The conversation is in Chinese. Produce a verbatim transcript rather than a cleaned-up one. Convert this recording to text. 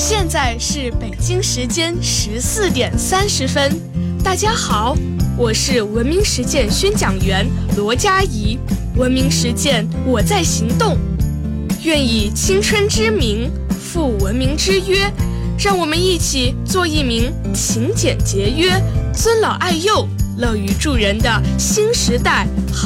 现在是北京时间十四点三十分。大家好，我是文明实践宣讲员罗佳怡。文明实践，我在行动。愿以青春之名负文明之约，让我们一起做一名勤俭节约、尊老爱幼、乐于助人的新时代好